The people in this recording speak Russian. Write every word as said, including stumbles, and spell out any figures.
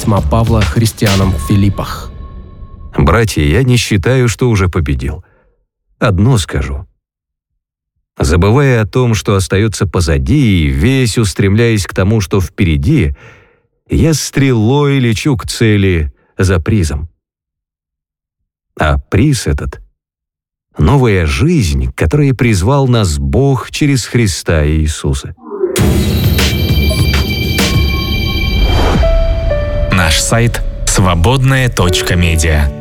письма Павла христианам в Филиппах. Братья, я не считаю, что уже победил. Одно скажу. Забывая о том, что остается позади, и весь устремляясь к тому, что впереди, я стрелой лечу к цели за призом. А приз этот — новая жизнь, которой призвал нас Бог через Христа Иисуса. Наш сайт свободная точка медиа.